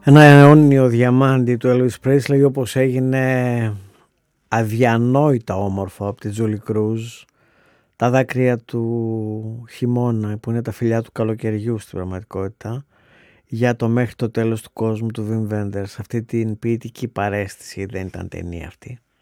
Ένα αιώνιο διαμάντι του Elvis Presley, όπως έγινε αδιανόητα όμορφο από τη Τζούλι Κρούζ, τα δάκρυα του χειμώνα που είναι τα φιλιά του καλοκαιριού στην πραγματικότητα, για το μέχρι το τέλος του κόσμου του Wim Wenders, αυτή την ποιητική παρέστηση. Δεν ήταν ταινία αυτή.